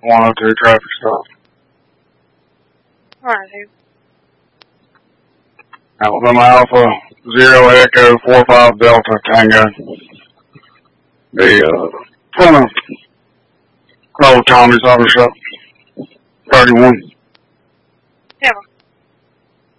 102 traffic stop. Alright. Alabama Alpha 0 Echo 45 Delta Tango. The front of Old Tommy's Auto Shop. 31.